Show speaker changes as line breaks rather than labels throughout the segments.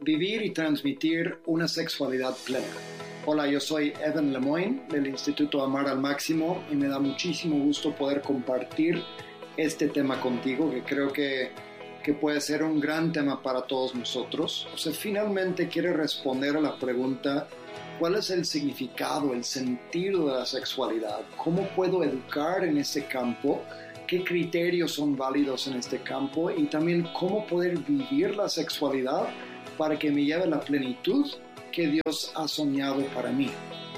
Vivir y transmitir una sexualidad plena. Hola, yo soy Evan Lemoyne del Instituto Amar al Máximo y me da muchísimo gusto poder compartir este tema contigo, que creo que puede ser un gran tema para todos nosotros. O sea, finalmente quiere responder a la pregunta: ¿cuál es el significado, el sentido de la sexualidad? ¿Cómo puedo educar en ese campo? ¿Qué criterios son válidos en este campo? Y también cómo poder vivir la sexualidad para que me lleve a la plenitud que Dios ha soñado para mí.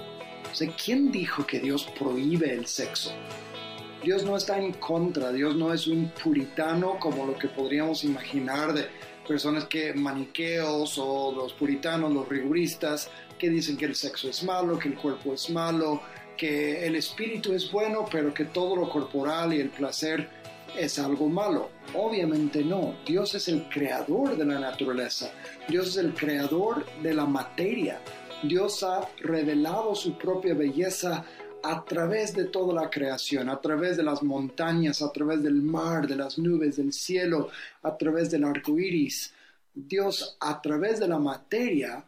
O sea, ¿quién dijo que Dios prohíbe el sexo? Dios no está en contra, Dios no es un puritano como lo que podríamos imaginar de personas que maniqueos o los puritanos, los rigoristas, que dicen que el sexo es malo, que el cuerpo es malo, que el espíritu es bueno, pero que todo lo corporal y el placer es algo malo. Obviamente no. Dios es el creador de la naturaleza. Dios es el creador de la materia. Dios ha revelado su propia belleza a través de toda la creación, a través de las montañas, a través del mar, de las nubes, del cielo, a través del arco iris. Dios, a través de la materia,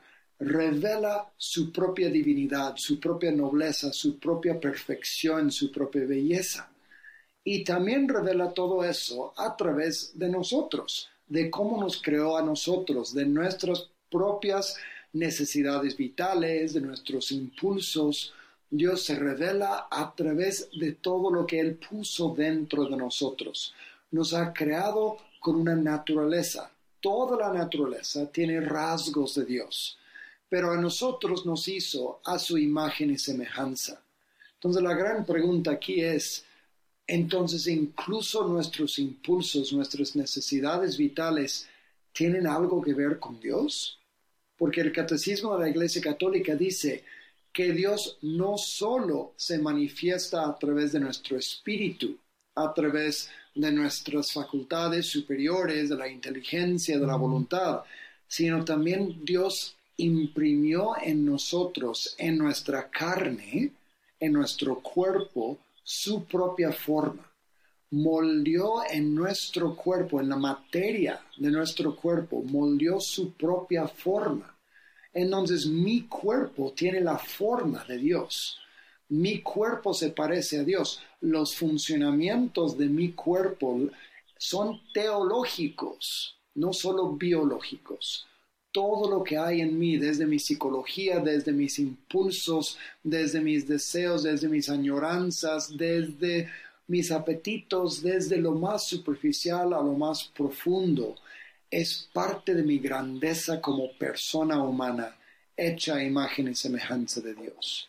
revela su propia divinidad, su propia nobleza, su propia perfección, su propia belleza. Y también revela todo eso a través de nosotros, de cómo nos creó a nosotros, de nuestras propias necesidades vitales, de nuestros impulsos. Dios se revela a través de todo lo que Él puso dentro de nosotros. Nos ha creado con una naturaleza. Toda la naturaleza tiene rasgos de Dios, pero a nosotros nos hizo a su imagen y semejanza. Entonces la gran pregunta aquí es: entonces incluso nuestros impulsos, nuestras necesidades vitales, ¿tienen algo que ver con Dios? Porque el Catecismo de la Iglesia Católica dice que Dios no solo se manifiesta a través de nuestro espíritu, a través de nuestras facultades superiores, de la inteligencia, de la voluntad, sino también Dios imprimió en nosotros, en nuestra carne, en nuestro cuerpo, su propia forma. Moldeó en nuestro cuerpo, en la materia de nuestro cuerpo, moldeó su propia forma. Entonces mi cuerpo tiene la forma de Dios. Mi cuerpo se parece a Dios. Los funcionamientos de mi cuerpo son teológicos, no solo biológicos. Todo lo que hay en mí, desde mi psicología, desde mis impulsos, desde mis deseos, desde mis añoranzas, desde mis apetitos, desde lo más superficial a lo más profundo, es parte de mi grandeza como persona humana, hecha a imagen y semejanza de Dios.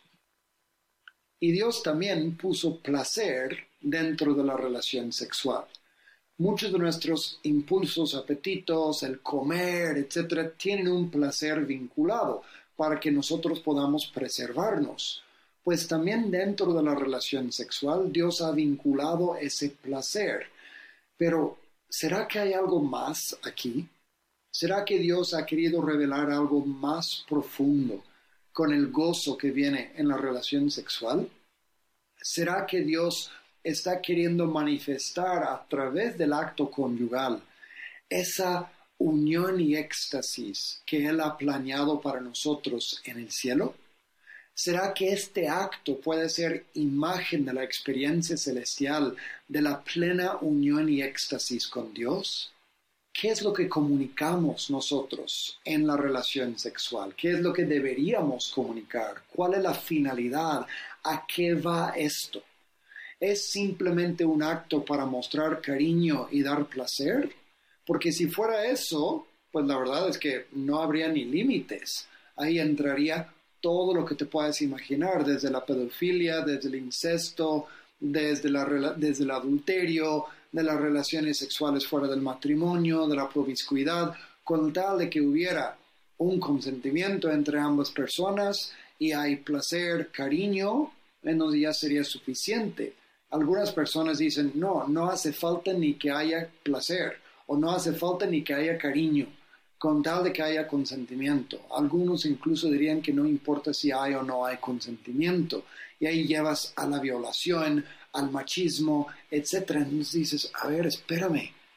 Y Dios también puso placer dentro de la relación sexual. Muchos de nuestros impulsos, apetitos, el comer, etcétera, tienen un placer vinculado para que nosotros podamos preservarnos. Pues también dentro de la relación sexual, Dios ha vinculado ese placer. Pero, ¿será que hay algo más aquí? ¿Será que Dios ha querido revelar algo más profundo con el gozo que viene en la relación sexual? ¿Será que Dios está queriendo manifestar a través del acto conyugal esa unión y éxtasis que Él ha planeado para nosotros en el cielo? ¿Será que este acto puede ser imagen de la experiencia celestial, de la plena unión y éxtasis con Dios? ¿Qué es lo que comunicamos nosotros en la relación sexual? ¿Qué es lo que deberíamos comunicar? ¿Cuál es la finalidad? ¿A qué va esto? ¿Es simplemente un acto para mostrar cariño y dar placer? Porque si fuera eso, pues la verdad es que no habría ni límites. Ahí entraría todo lo que te puedas imaginar, desde la pedofilia, desde el incesto, desde el adulterio, de las relaciones sexuales fuera del matrimonio, de la promiscuidad, con tal de que hubiera un consentimiento entre ambas personas y hay placer, cariño, entonces ya sería suficiente. Algunas personas dicen, no hace falta ni que haya placer, o no hace falta ni que haya cariño, con tal de que haya consentimiento. Algunos incluso dirían que no importa si hay o no hay consentimiento, y ahí llevas a la violación, al machismo, etc. Entonces dices, a ver, espérame,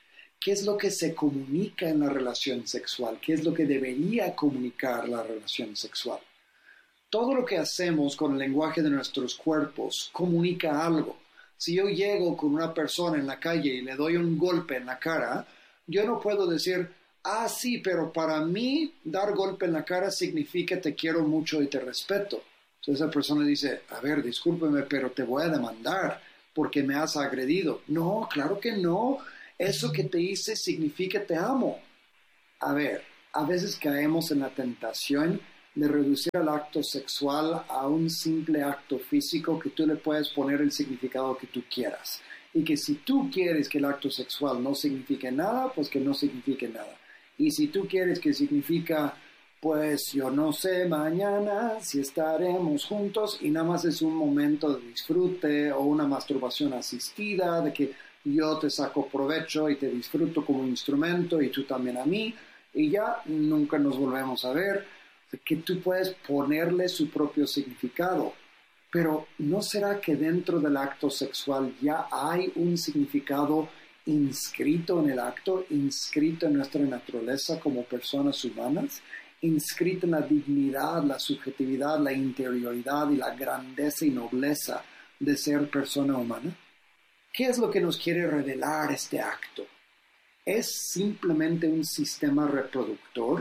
¿Qué es lo que se comunica en la relación sexual? ¿Qué es lo que debería comunicar la relación sexual? Todo lo que hacemos con el lenguaje de nuestros cuerpos comunica algo. Si yo llego con una persona en la calle y le doy un golpe en la cara, yo no puedo decir, ah, sí, pero para mí dar golpe en la cara significa te quiero mucho y te respeto. Entonces esa persona dice, a ver, discúlpeme, pero te voy a demandar porque me has agredido. No, claro que no. Eso que te hice significa te amo. A ver, a veces caemos en la tentación de reducir el acto sexual a un simple acto físico que tú le puedes poner el significado que tú quieras. Y que si tú quieres que el acto sexual no signifique nada, pues que no signifique nada. Y si tú quieres que significa, pues yo no sé, mañana si estaremos juntos y nada más es un momento de disfrute o una masturbación asistida, de que yo te saco provecho y te disfruto como instrumento y tú también a mí, y ya nunca nos volvemos a ver, que tú puedes ponerle su propio significado. Pero ¿no será que dentro del acto sexual ya hay un significado inscrito en el acto, inscrito en nuestra naturaleza como personas humanas, inscrito en la dignidad, la subjetividad, la interioridad y la grandeza y nobleza de ser persona humana? ¿Qué es lo que nos quiere revelar este acto? ¿Es simplemente un sistema reproductor?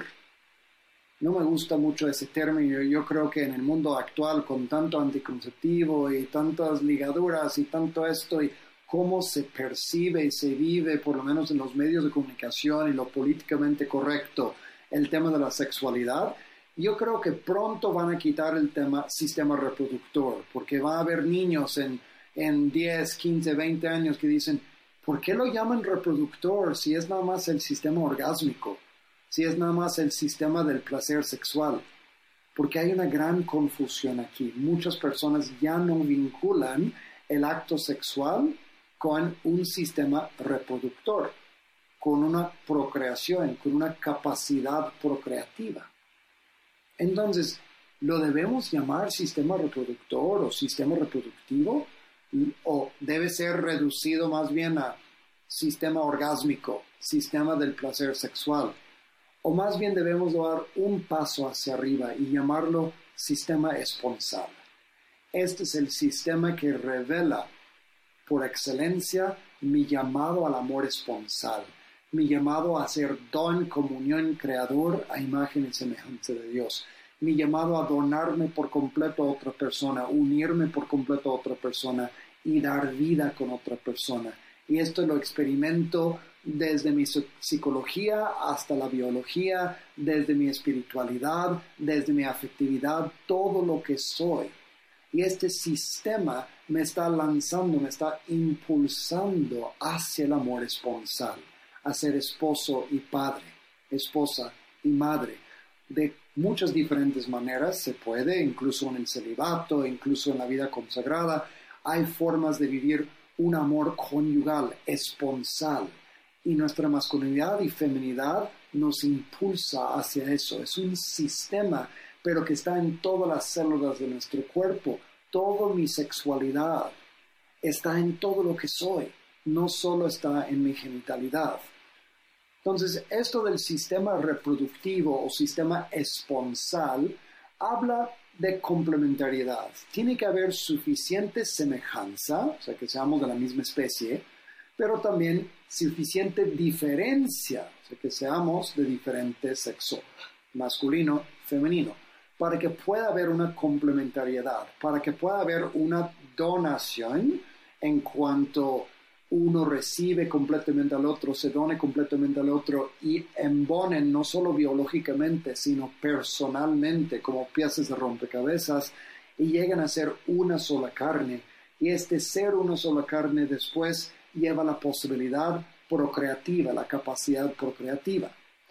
No me gusta mucho ese término. Yo creo que en el mundo actual, con tanto anticonceptivo y tantas ligaduras y tanto esto, y cómo se percibe y se vive, por lo menos en los medios de comunicación y lo políticamente correcto, el tema de la sexualidad, yo creo que pronto van a quitar el tema sistema reproductor, porque va a haber niños en 10, 15, 20 años que dicen, ¿por qué lo llaman reproductor si es nada más el sistema orgásmico? Si es nada más el sistema del placer sexual. Porque hay una gran confusión aquí. Muchas personas ya no vinculan el acto sexual con un sistema reproductor, con una procreación, con una capacidad procreativa. Entonces, ¿lo debemos llamar sistema reproductor o sistema reproductivo? ¿O debe ser reducido más bien a sistema orgásmico, sistema del placer sexual? O más bien debemos dar un paso hacia arriba y llamarlo sistema esponsal. Este es el sistema que revela por excelencia mi llamado al amor esponsal, mi llamado a ser don, comunión, creador a imagen y semejanza de Dios, mi llamado a donarme por completo a otra persona, unirme por completo a otra persona y dar vida con otra persona. Y esto lo experimento desde mi psicología hasta la biología, desde mi espiritualidad, desde mi afectividad, todo lo que soy. Y este sistema me está lanzando, me está impulsando hacia el amor esponsal, a ser esposo y padre, esposa y madre. De muchas diferentes maneras se puede, incluso en el celibato, incluso en la vida consagrada, hay formas de vivir un amor conyugal, esponsal. Y nuestra masculinidad y feminidad nos impulsa hacia eso. Es un sistema, pero que está en todas las células de nuestro cuerpo. Toda mi sexualidad está en todo lo que soy, no solo está en mi genitalidad. Entonces, esto del sistema reproductivo o sistema esponsal habla de complementariedad. Tiene que haber suficiente semejanza, o sea, que seamos de la misma especie, pero también suficiente diferencia, o sea, que seamos de diferente sexo, masculino, femenino, para que pueda haber una complementariedad, para que pueda haber una donación en cuanto uno recibe completamente al otro, se done completamente al otro y embonen no solo biológicamente, sino personalmente como piezas de rompecabezas y llegan a ser una sola carne. Y este ser una sola carne después lleva la posibilidad procreativa, la capacidad procreativa.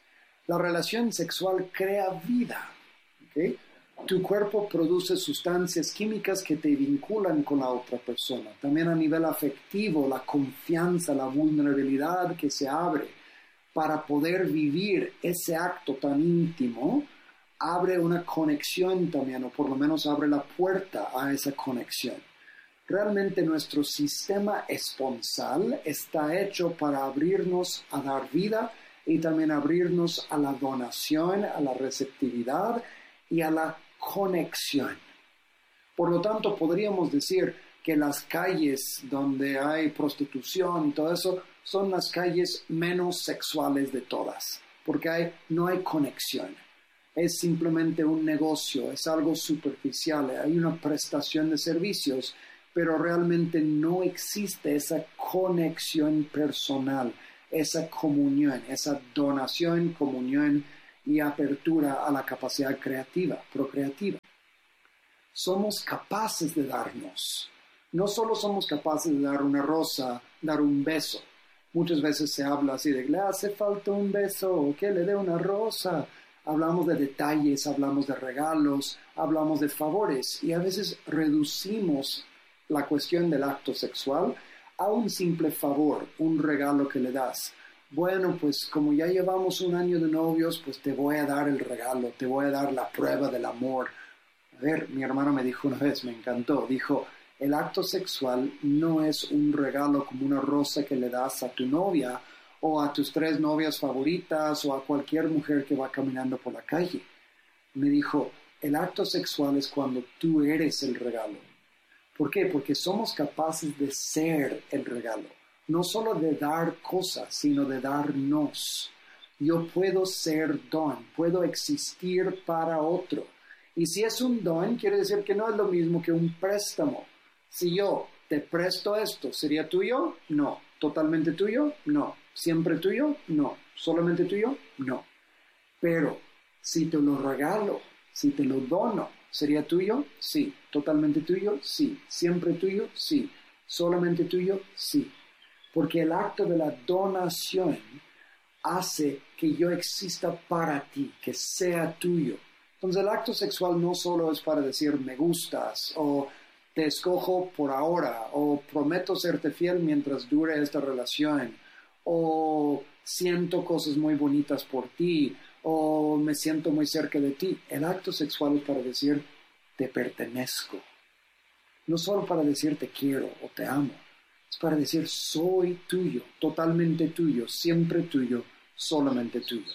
La relación sexual crea vida, ¿ok? Tu cuerpo produce sustancias químicas que te vinculan con la otra persona. También a nivel afectivo, la confianza, la vulnerabilidad que se abre para poder vivir ese acto tan íntimo, abre una conexión también, o por lo menos abre la puerta a esa conexión. realmente nuestro sistema esponsal está hecho para abrirnos a dar vida y también abrirnos a la donación, a la receptividad y a la conexión. Por lo tanto, podríamos decir que las calles donde hay prostitución y todo eso son las calles menos sexuales de todas, porque no hay conexión. Es simplemente un negocio, es algo superficial, hay una prestación de servicios, pero realmente no existe esa conexión personal, esa comunión, esa donación, comunión y apertura a la capacidad creativa, procreativa. Somos capaces de darnos. No solo somos capaces de dar una rosa, dar un beso. Muchas veces se habla así de, le hace falta un beso, o que le dé una rosa. Hablamos de detalles, hablamos de regalos, hablamos de favores y a veces reducimos la cuestión del acto sexual a un simple favor, un regalo que le das. Bueno, pues como ya llevamos un año de novios, pues te voy a dar el regalo, te voy a dar la prueba del amor. A ver, mi hermano me dijo una vez, me encantó, dijo, el acto sexual no es un regalo como una rosa que le das a tu novia o a tus 3 novias favoritas o a cualquier mujer que va caminando por la calle. Me dijo, el acto sexual es cuando tú eres el regalo. ¿Por qué? Porque somos capaces de ser el regalo. No solo de dar cosas, sino de darnos. Yo puedo ser don, puedo existir para otro. Y si es un don, quiere decir que no es lo mismo que un préstamo. Si yo te presto esto, ¿sería tuyo? No. ¿Totalmente tuyo? No. ¿Siempre tuyo? No. ¿Solamente tuyo? No. Pero si te lo regalo, si te lo dono, ¿sería tuyo? Sí. ¿Totalmente tuyo? Sí. ¿Siempre tuyo? Sí. ¿Solamente tuyo? Sí. Porque el acto de la donación hace que yo exista para ti, que sea tuyo. Entonces el acto sexual no solo es para decir me gustas o te escojo por ahora o prometo serte fiel mientras dure esta relación o siento cosas muy bonitas por ti o me siento muy cerca de ti. El acto sexual es para decir te pertenezco. No solo para decir te quiero o te amo. Es para decir soy tuyo, totalmente tuyo, siempre tuyo, solamente tuyo.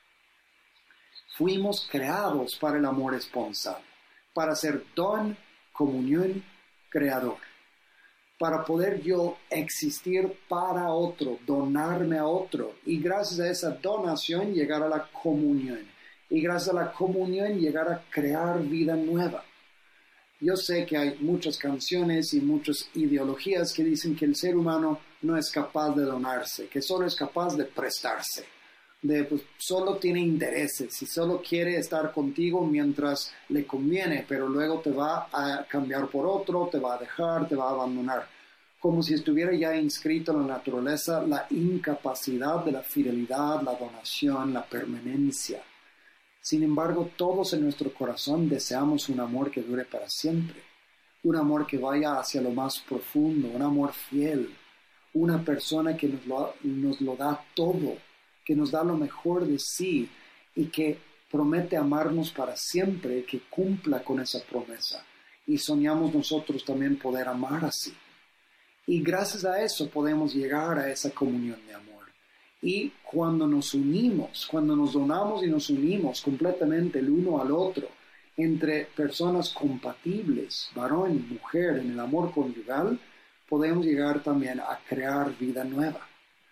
Fuimos creados para el amor esponsal, para ser don, comunión, creador. Para poder yo existir para otro, donarme a otro. Y gracias a esa donación llegar a la comunión. Y gracias a la comunión llegar a crear vida nueva. Yo sé que hay muchas canciones y muchas ideologías que dicen que el ser humano no es capaz de donarse, que solo es capaz de prestarse. Pues, solo tiene intereses y solo quiere estar contigo mientras le conviene, pero luego te va a cambiar por otro, te va a dejar, te va a abandonar. Como si estuviera ya inscrito en la naturaleza la incapacidad de la fidelidad, la donación, la permanencia. Sin embargo, todos en nuestro corazón deseamos un amor que dure para siempre, un amor que vaya hacia lo más profundo, un amor fiel, una persona que nos lo da todo, que nos da lo mejor de sí y que promete amarnos para siempre, que cumpla con esa promesa. Y soñamos nosotros también poder amar así. Y gracias a eso podemos llegar a esa comunión de amor. Y cuando nos unimos, cuando nos donamos y nos unimos completamente el uno al otro, entre personas compatibles, varón y mujer, en el amor conyugal, podemos llegar también a crear vida nueva.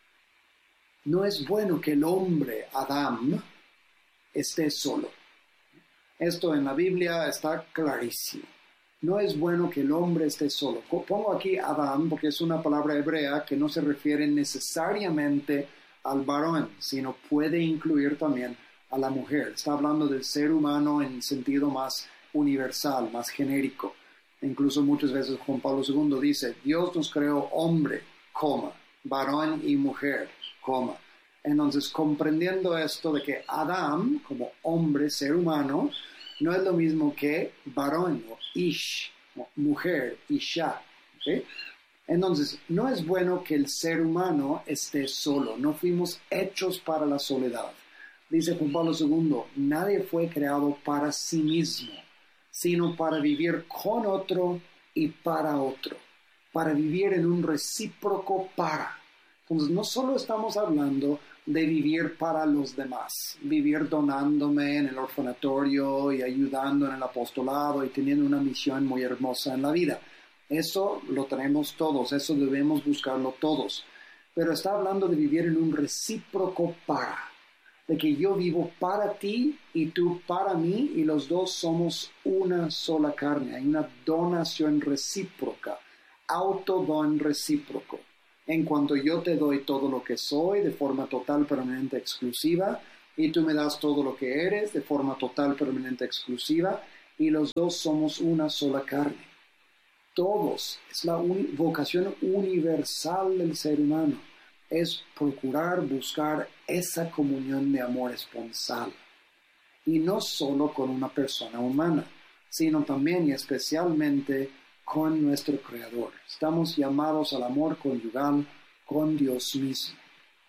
No es bueno que el hombre, Adán, esté solo. Esto en la Biblia está clarísimo. No es bueno que el hombre esté solo. Pongo aquí Adán porque es una palabra hebrea que no se refiere necesariamente al varón, sino puede incluir también a la mujer. Está hablando del ser humano en sentido más universal, más genérico. Incluso muchas veces Juan Pablo II dice, Dios nos creó hombre, coma, varón y mujer, coma. Entonces, comprendiendo esto de que Adán, como hombre, ser humano, no es lo mismo que varón o ish, o mujer, isha. ¿Okay? Entonces, no es bueno que el ser humano esté solo. No fuimos hechos para la soledad. Dice Juan Pablo II, nadie fue creado para sí mismo, sino para vivir con otro y para otro. para vivir en un recíproco para. Entonces, no solo estamos hablando de vivir para los demás, vivir donándome en el orfanatorio y ayudando en el apostolado y teniendo una misión muy hermosa en la vida. Eso lo tenemos todos, eso debemos buscarlo todos. Pero está hablando de vivir en un recíproco para, de que yo vivo para ti y tú para mí y los dos somos una sola carne. Hay una donación recíproca, autodon recíproco. En cuanto yo te doy todo lo que soy de forma total, permanente, exclusiva, y tú me das todo lo que eres de forma total, permanente, exclusiva, y los dos somos una sola carne. Todos, es la vocación universal del ser humano, es procurar, buscar esa comunión de amor esponsal. Y no solo con una persona humana, sino también y especialmente con nuestro Creador. Estamos llamados al amor conyugal con Dios mismo.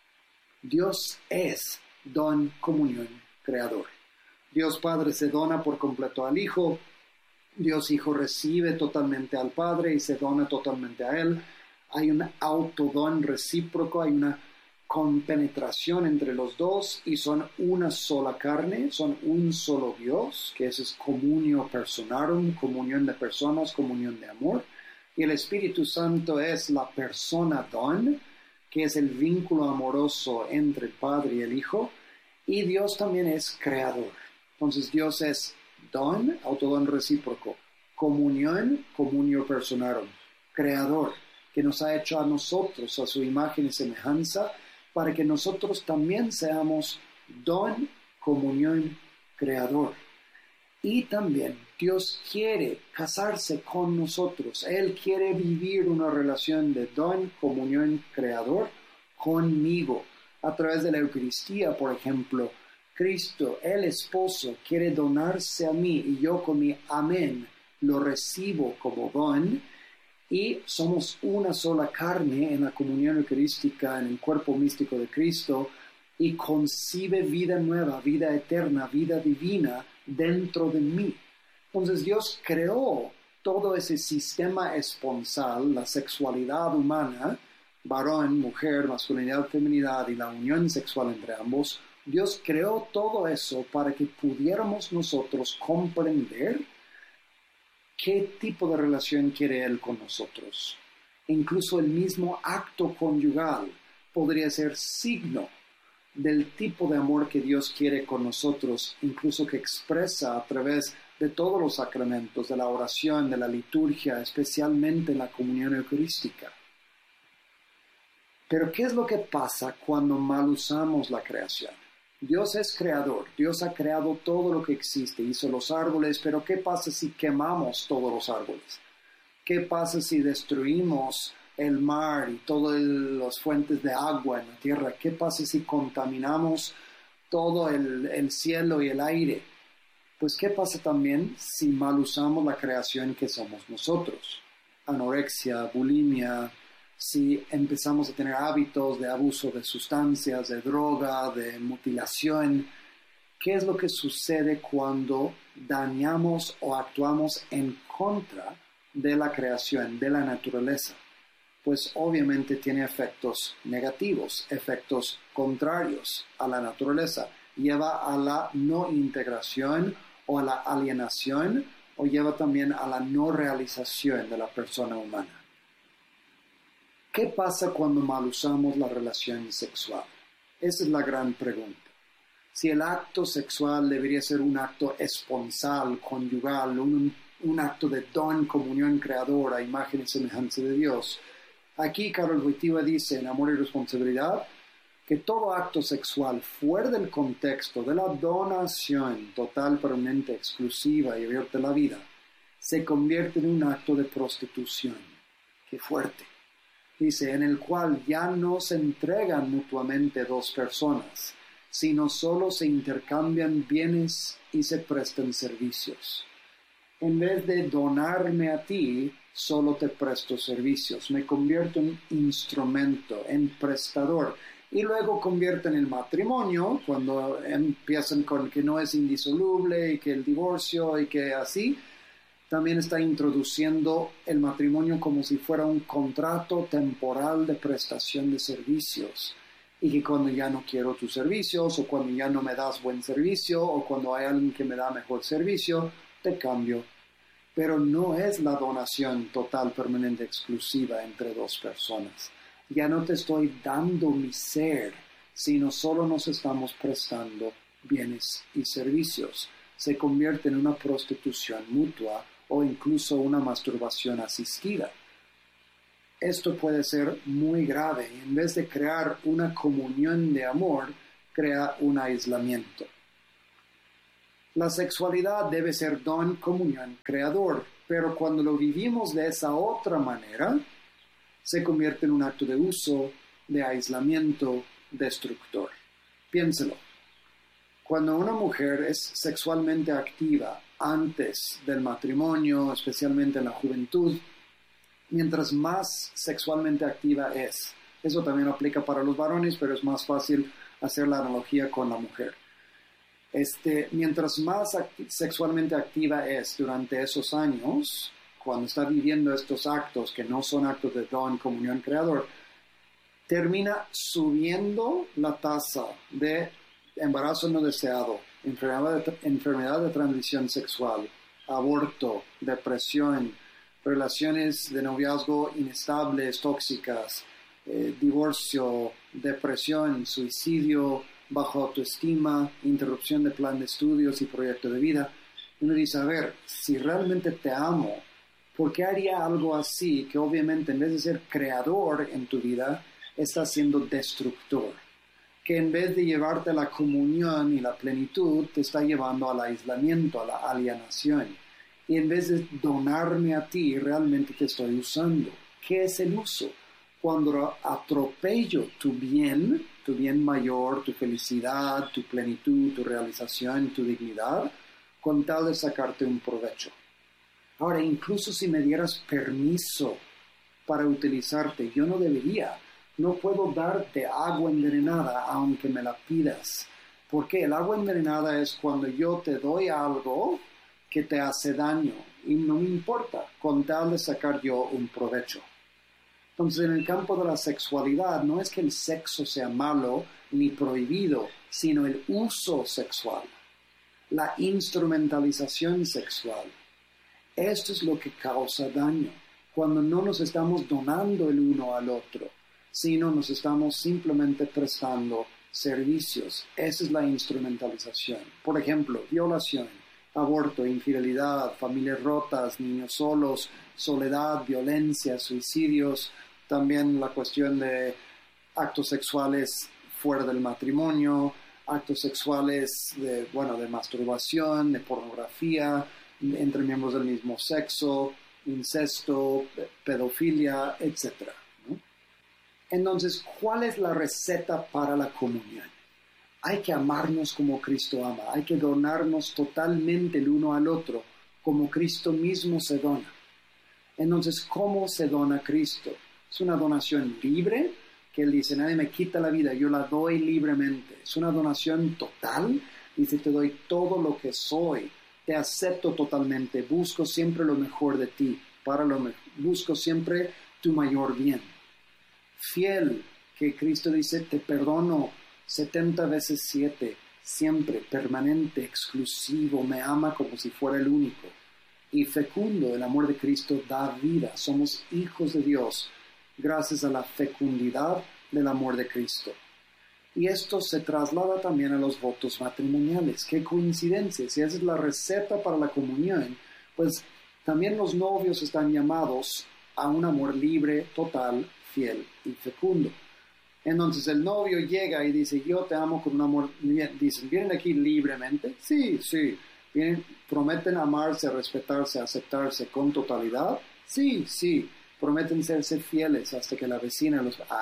Dios es don, comunión, Creador. Dios Padre se dona por completo al Hijo. Dios Hijo recibe totalmente al Padre y se dona totalmente a Él. Hay un autodón recíproco, hay una compenetración entre los dos y son una sola carne, son un solo Dios, que es comunio personarum, comunión de personas, comunión de amor. Y el Espíritu Santo es la persona don, que es el vínculo amoroso entre el Padre y el Hijo. Y Dios también es creador. Entonces Dios es don, autodón recíproco, comunión, comunio personarum, creador, que nos ha hecho a nosotros a su imagen y semejanza, para que nosotros también seamos don, comunión, creador. Y también Dios quiere casarse con nosotros. Él quiere vivir una relación de don, comunión, creador conmigo. A través de la Eucaristía, por ejemplo, Cristo, el esposo, quiere donarse a mí y yo con mi amén lo recibo como don. Y somos una sola carne en la comunión eucarística, en el cuerpo místico de Cristo, y concibe vida nueva, vida eterna, vida divina dentro de mí. Entonces Dios creó todo ese sistema esponsal, la sexualidad humana, varón, mujer, masculinidad, feminidad y la unión sexual entre ambos. Dios creó todo eso para que pudiéramos nosotros comprender qué tipo de relación quiere Él con nosotros. Incluso el mismo acto conyugal podría ser signo del tipo de amor que Dios quiere con nosotros, incluso que expresa a través de todos los sacramentos, de la oración, de la liturgia, especialmente en la comunión eucarística. Pero ¿qué es lo que pasa cuando mal usamos la creación? Dios es creador, Dios ha creado todo lo que existe, hizo los árboles, pero ¿qué pasa si quemamos todos los árboles? ¿Qué pasa si destruimos el mar y todas las fuentes de agua en la tierra? ¿Qué pasa si contaminamos todo el cielo y el aire? Pues ¿qué pasa también si mal usamos la creación que somos nosotros? Anorexia, bulimia, si empezamos a tener hábitos de abuso de sustancias, de droga, de mutilación. ¿Qué es lo que sucede cuando dañamos o actuamos en contra de la creación, de la naturaleza? Pues obviamente tiene efectos negativos, efectos contrarios a la naturaleza. Lleva a la no integración o a la alienación, o lleva también a la no realización de la persona humana. ¿Qué pasa cuando mal usamos la relación sexual? Esa es la gran pregunta. Si el acto sexual debería ser un acto esponsal, conyugal, un acto de don, comunión creadora, imagen y semejanza de Dios. Aquí Karol Wojtyła dice en Amor y Responsabilidad que todo acto sexual fuera del contexto de la donación total, permanente, exclusiva y abierta a la vida, se convierte en un acto de prostitución. ¡Qué fuerte! Dice, en el cual ya no se entregan mutuamente dos personas, sino solo se intercambian bienes y se prestan servicios. En vez de donarme a ti, solo te presto servicios. Me convierto en instrumento, en prestador. Y luego convierten el matrimonio, cuando empiezan con que no es indisoluble y que el divorcio y que así, también está introduciendo el matrimonio como si fuera un contrato temporal de prestación de servicios. Y que cuando ya no quiero tus servicios, o cuando ya no me das buen servicio, o cuando hay alguien que me da mejor servicio, te cambio. Pero no es la donación total, permanente, exclusiva entre dos personas. Ya no te estoy dando mi ser, sino solo nos estamos prestando bienes y servicios. Se convierte en una prostitución mutua o incluso una masturbación asistida. Esto puede ser muy grave y en vez de crear una comunión de amor, crea un aislamiento. La sexualidad debe ser don, comunión, creador, pero cuando lo vivimos de esa otra manera, se convierte en un acto de uso, de aislamiento, destructor. Piénselo. Cuando una mujer es sexualmente activa antes del matrimonio, especialmente en la juventud, mientras más sexualmente activa es, eso también aplica para los varones, pero es más fácil hacer la analogía con la mujer. Mientras más sexualmente activa es durante esos años, cuando está viviendo estos actos que no son actos de don, comunión, creador, termina subiendo la tasa de embarazo no deseado, enfermedad de transmisión sexual, aborto, depresión, relaciones de noviazgo inestables, tóxicas, divorcio, depresión, suicidio, baja autoestima, interrupción de plan de estudios y proyecto de vida. Uno dice, a ver, si realmente te amo, ¿por qué haría algo así que obviamente en vez de ser creador en tu vida, está siendo destructor? Que en vez de llevarte a la comunión y la plenitud, te está llevando al aislamiento, a la alienación. Y en vez de donarme a ti, realmente te estoy usando. ¿Qué es el uso? Cuando atropello tu bien mayor, tu felicidad, tu plenitud, tu realización, tu dignidad, con tal de sacarte un provecho. Ahora, incluso si me dieras permiso para utilizarte, yo no debería. No puedo darte agua envenenada aunque me la pidas. Porque el agua envenenada es cuando yo te doy algo que te hace daño y no me importa, con tal de sacar yo un provecho. Entonces, en el campo de la sexualidad, no es que el sexo sea malo ni prohibido, sino el uso sexual, la instrumentalización sexual. Esto es lo que causa daño, cuando no nos estamos donando el uno al otro, sino nos estamos simplemente prestando servicios. Esa es la instrumentalización. Por ejemplo, violación, aborto, infidelidad, familias rotas, niños solos, soledad, violencia, suicidios, también la cuestión de actos sexuales fuera del matrimonio, actos sexuales de masturbación, de pornografía, entre miembros del mismo sexo, incesto, pedofilia, etc. ¿no? Entonces, ¿cuál es la receta para la comunión? Hay que amarnos como Cristo ama, hay que donarnos totalmente el uno al otro, como Cristo mismo se dona. Entonces, ¿cómo se dona Cristo? Es una donación libre, que Él dice, nadie me quita la vida, yo la doy libremente. Es una donación total, dice, te doy todo lo que soy, te acepto totalmente, busco siempre lo mejor de ti, busco siempre tu mayor bien. Fiel, que Cristo dice, te perdono 70 veces 7, siempre, permanente, exclusivo, me ama como si fuera el único. Y fecundo, el amor de Cristo da vida, somos hijos de Dios, gracias a la fecundidad del amor de Cristo. Y esto se traslada también a los votos matrimoniales. ¡Qué coincidencia! Si esa es la receta para la comunión, pues también los novios están llamados a un amor libre, total, fiel y fecundo. Entonces el novio llega y dice, yo te amo con un amor. Dicen, ¿vienen aquí libremente? Sí, sí. ¿Prometen amarse, respetarse, aceptarse con totalidad? Sí, sí. Prometen serse fieles hasta que la vecina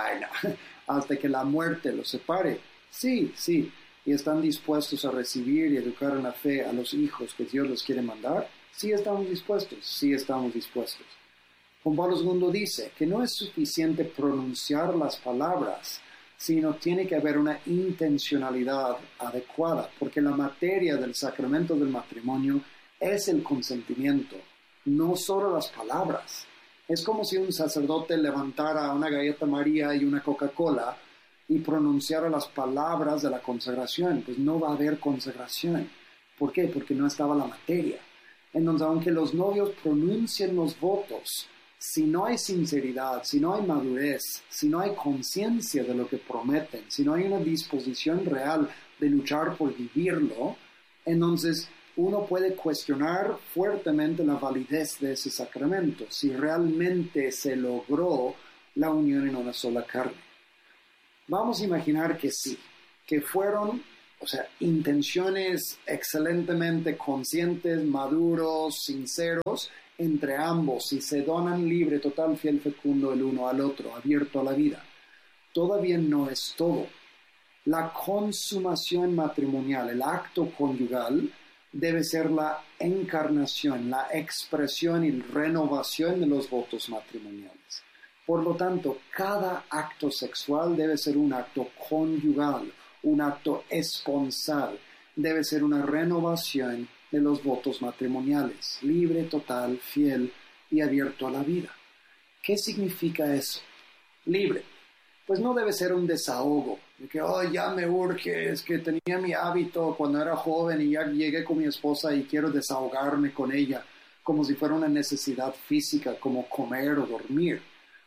hasta que la muerte los separe. Sí, sí. ¿Y están dispuestos a recibir y educar en la fe a los hijos que Dios les quiere mandar? Sí estamos dispuestos, sí estamos dispuestos. Juan Pablo II dice que no es suficiente pronunciar las palabras, sino tiene que haber una intencionalidad adecuada, porque la materia del sacramento del matrimonio es el consentimiento. no solo las palabras. Es como si un sacerdote levantara una galleta María y una Coca-Cola y pronunciara las palabras de la consagración. Pues no va a haber consagración. ¿Por qué? Porque no estaba la materia. Entonces, aunque los novios pronuncien los votos, si no hay sinceridad, si no hay madurez, si no hay conciencia de lo que prometen, si no hay una disposición real de luchar por vivirlo, entonces uno puede cuestionar fuertemente la validez de ese sacramento, si realmente se logró la unión en una sola carne. Vamos a imaginar que sí, que fueron, intenciones excelentemente conscientes, maduros, sinceros, entre ambos, y se donan libre, total, fiel, fecundo el uno al otro, abierto a la vida. Todavía no es todo. La consumación matrimonial, el acto conyugal, debe ser la encarnación, la expresión y renovación de los votos matrimoniales. Por lo tanto, cada acto sexual debe ser un acto conyugal, un acto esponsal, debe ser una renovación de los votos matrimoniales, libre, total, fiel y abierto a la vida. ¿Qué significa eso? Libre. Pues no debe ser un desahogo, de que ya me urge, es que tenía mi hábito cuando era joven y ya llegué con mi esposa y quiero desahogarme con ella, como si fuera una necesidad física, como comer o dormir.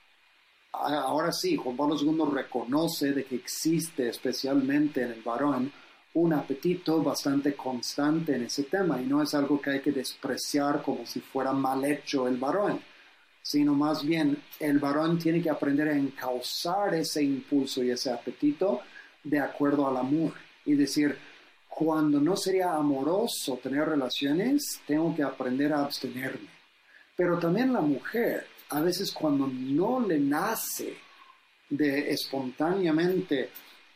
Ahora sí, Juan Pablo II reconoce de que existe, especialmente en el varón, un apetito bastante constante en ese tema, y no es algo que hay que despreciar como si fuera mal hecho el varón, sino más bien el varón tiene que aprender a encauzar ese impulso y ese apetito de acuerdo al amor, y decir, cuando no sería amoroso tener relaciones, tengo que aprender a abstenerme. Pero también la mujer, a veces cuando no le nace de espontáneamente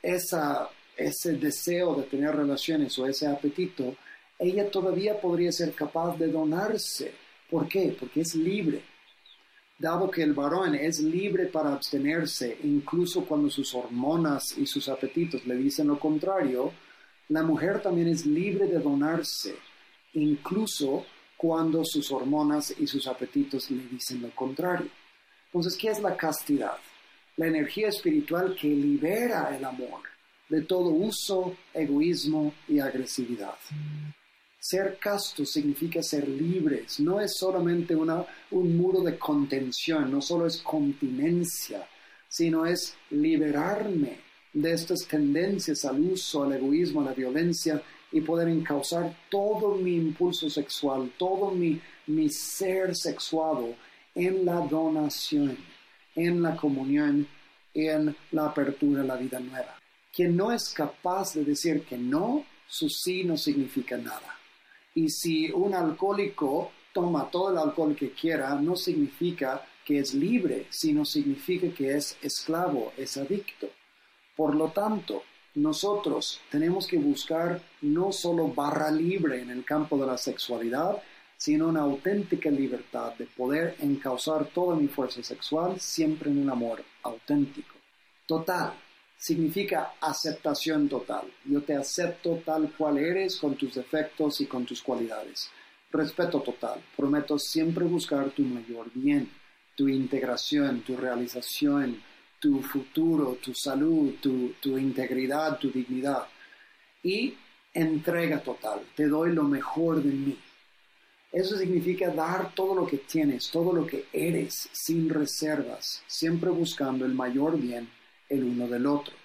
ese deseo de tener relaciones o ese apetito, ella todavía podría ser capaz de donarse. ¿Por qué? Porque es libre. Dado que el varón es libre para abstenerse, incluso cuando sus hormonas y sus apetitos le dicen lo contrario, la mujer también es libre de donarse, incluso cuando sus hormonas y sus apetitos le dicen lo contrario. Entonces, ¿qué es la castidad? La energía espiritual que libera el amor de todo uso, egoísmo y agresividad. Ser casto significa ser libres, no es solamente un muro de contención, no solo es continencia, sino es liberarme de estas tendencias al uso, al egoísmo, a la violencia, y poder encauzar todo mi impulso sexual, todo mi ser sexuado en la donación, en la comunión, en la apertura a la vida nueva. Quien no es capaz de decir que no, su sí no significa nada. Y si un alcohólico toma todo el alcohol que quiera, no significa que es libre, sino significa que es esclavo, es adicto. Por lo tanto, nosotros tenemos que buscar no solo barra libre en el campo de la sexualidad, sino una auténtica libertad de poder encauzar toda mi fuerza sexual siempre en un amor auténtico. Total significa aceptación total. Yo te acepto tal cual eres, con tus defectos y con tus cualidades. Respeto total. Prometo siempre buscar tu mayor bien, tu integración, tu realización, tu futuro, tu salud, tu integridad, tu dignidad. Y entrega total. Te doy lo mejor de mí. Eso significa dar todo lo que tienes, todo lo que eres, sin reservas, siempre buscando el mayor bien el uno del otro.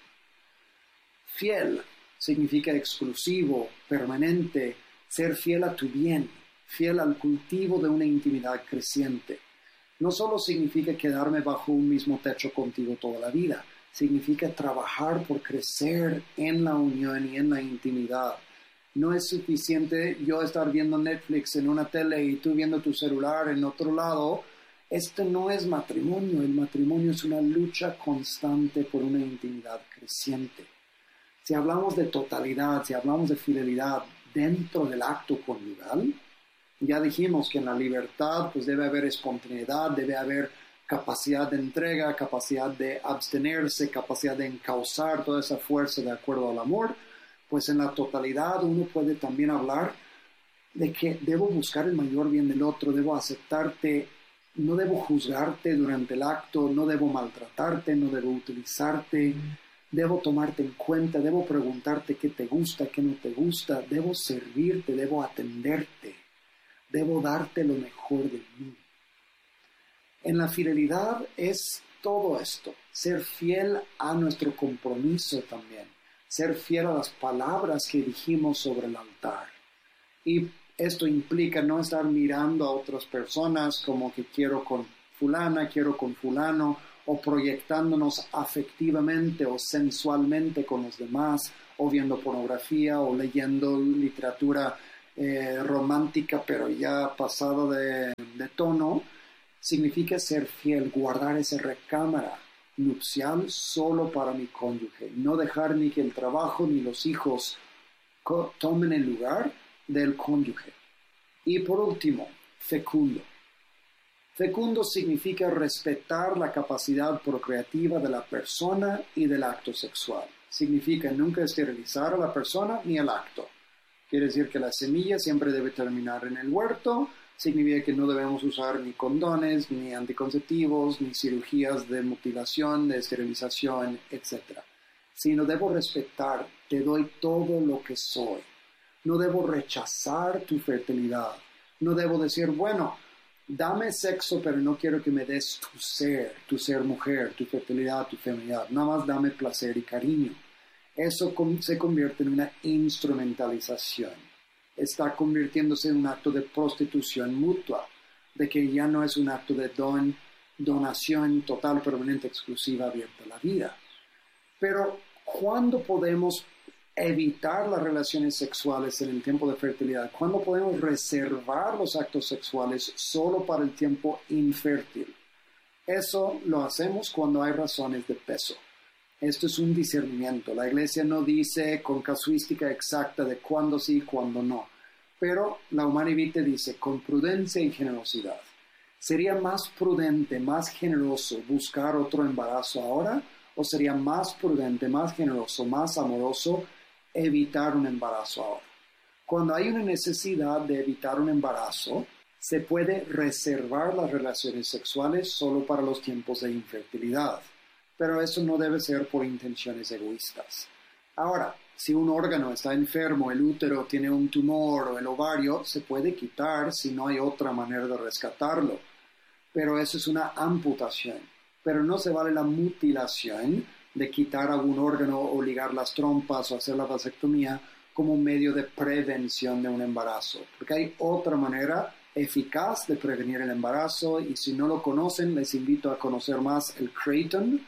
Fiel significa exclusivo, permanente, ser fiel a tu bien, fiel al cultivo de una intimidad creciente. No solo significa quedarme bajo un mismo techo contigo toda la vida, significa trabajar por crecer en la unión y en la intimidad. No es suficiente yo estar viendo Netflix en una tele y tú viendo tu celular en otro lado. Este no es matrimonio. El matrimonio es una lucha constante por una intimidad creciente. Si hablamos de totalidad, si hablamos de fidelidad dentro del acto conyugal, ya dijimos que en la libertad pues debe haber espontaneidad, debe haber capacidad de entrega, capacidad de abstenerse, capacidad de encauzar toda esa fuerza de acuerdo al amor. Pues en la totalidad uno puede también hablar de que debo buscar el mayor bien del otro, debo aceptarte, no debo juzgarte durante el acto, no debo maltratarte, no debo utilizarte, debo tomarte en cuenta, debo preguntarte qué te gusta, qué no te gusta, debo servirte, debo atenderte, debo darte lo mejor de mí. En la fidelidad es todo esto, ser fiel a nuestro compromiso también, ser fiel a las palabras que dijimos sobre el altar. Y esto implica no estar mirando a otras personas como que quiero con fulana, quiero con fulano, o proyectándonos afectivamente o sensualmente con los demás, o viendo pornografía, o leyendo literatura romántica, pero ya pasada de tono. Significa ser fiel, guardar esa recámara nupcial solo para mi cónyuge, no dejar ni que el trabajo ni los hijos tomen el lugar del cónyuge. Y por último, fecundo. Fecundo significa respetar la capacidad procreativa de la persona y del acto sexual. Significa nunca esterilizar a la persona ni el acto. Quiere decir que la semilla siempre debe terminar en el huerto. Significa que no debemos usar ni condones, ni anticonceptivos, ni cirugías de mutilación, de esterilización, etc. Sino debo respetar, te doy todo lo que soy. No debo rechazar tu fertilidad. No debo decir, bueno, dame sexo, pero no quiero que me des tu ser mujer, tu fertilidad, tu feminidad. Nada más dame placer y cariño. Eso se convierte en una instrumentalización. Está convirtiéndose en un acto de prostitución mutua, de que ya no es un acto de donación total, permanente, exclusiva, abierta a la vida. Pero, ¿cuándo podemos evitar las relaciones sexuales en el tiempo de fertilidad? ¿Cuándo podemos reservar los actos sexuales solo para el tiempo infértil? Eso lo hacemos cuando hay razones de peso. Esto es un discernimiento. La Iglesia no dice con casuística exacta de cuándo sí y cuándo no. Pero la Humanae Vitae dice con prudencia y generosidad. ¿Sería más prudente, más generoso buscar otro embarazo ahora? ¿O sería más prudente, más generoso, más amoroso evitar un embarazo ahora? Cuando hay una necesidad de evitar un embarazo, se puede reservar las relaciones sexuales solo para los tiempos de infertilidad. Pero eso no debe ser por intenciones egoístas. Ahora, si un órgano está enfermo, el útero tiene un tumor o el ovario, se puede quitar si no hay otra manera de rescatarlo. Pero eso es una amputación. Pero no se vale la mutilación de quitar algún órgano o ligar las trompas o hacer la vasectomía como un medio de prevención de un embarazo. Porque hay otra manera eficaz de prevenir el embarazo y si no lo conocen, les invito a conocer más el Creighton,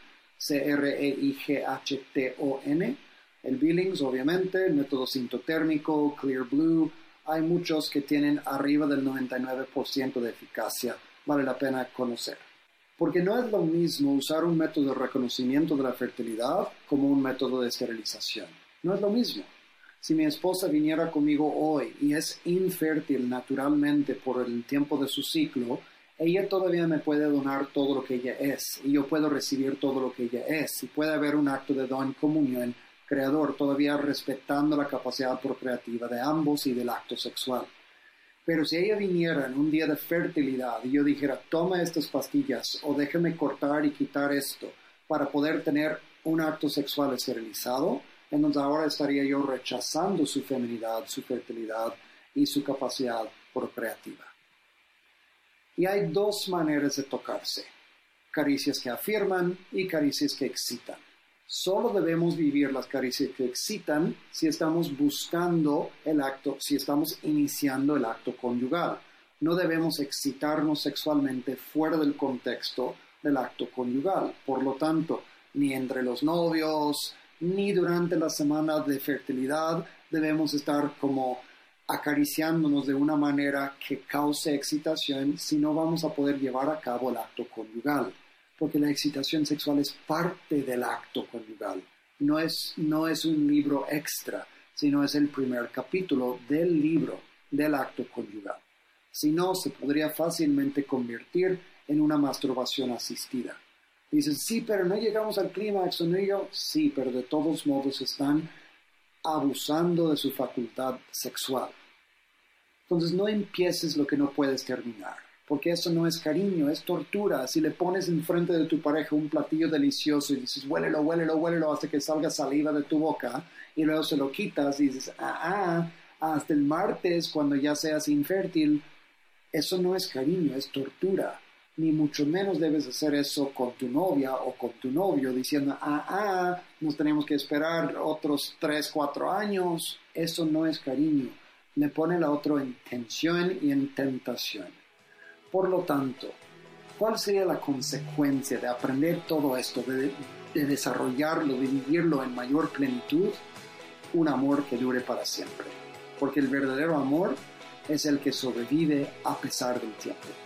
Creighton, el Billings, obviamente, el método sintotérmico, Clear Blue. Hay muchos que tienen arriba del 99% de eficacia. Vale la pena conocer. Porque no es lo mismo usar un método de reconocimiento de la fertilidad como un método de esterilización. No es lo mismo. Si mi esposa viniera conmigo hoy y es infértil naturalmente por el tiempo de su ciclo, ella todavía me puede donar todo lo que ella es y yo puedo recibir todo lo que ella es y puede haber un acto de don comunión creador todavía respetando la capacidad procreativa de ambos y del acto sexual. Pero si ella viniera en un día de fertilidad y yo dijera toma estas pastillas o déjame cortar y quitar esto para poder tener un acto sexual esterilizado, entonces ahora estaría yo rechazando su feminidad, su fertilidad y su capacidad procreativa. Y hay dos maneras de tocarse, caricias que afirman y caricias que excitan. Solo debemos vivir las caricias que excitan si estamos buscando el acto, si estamos iniciando el acto conyugal. No debemos excitarnos sexualmente fuera del contexto del acto conyugal. Por lo tanto, ni entre los novios, ni durante la semana de fertilidad debemos estar como acariciándonos de una manera que cause excitación si no vamos a poder llevar a cabo el acto conyugal. Porque la excitación sexual es parte del acto conyugal. No es un libro extra, sino es el primer capítulo del libro del acto conyugal. Si no, se podría fácilmente convertir en una masturbación asistida. Dices, sí, pero no llegamos al clímax, ¿no? Yo, sí, pero de todos modos están abusando de su facultad sexual. Entonces no empieces lo que no puedes terminar, porque eso no es cariño, es tortura. Si le pones enfrente de tu pareja un platillo delicioso y dices, huélelo, huélelo, huélelo hasta que salga saliva de tu boca, y luego se lo quitas y dices, hasta el martes cuando ya seas infértil, eso no es cariño, es tortura. Ni mucho menos debes hacer eso con tu novia o con tu novio, diciendo, nos tenemos que esperar otros 3, 4 años. Eso no es cariño. Le pone la otra en tensión y en tentación. Por lo tanto, ¿cuál sería la consecuencia de aprender todo esto, de desarrollarlo, de vivirlo en mayor plenitud? Un amor que dure para siempre. Porque el verdadero amor es el que sobrevive a pesar del tiempo.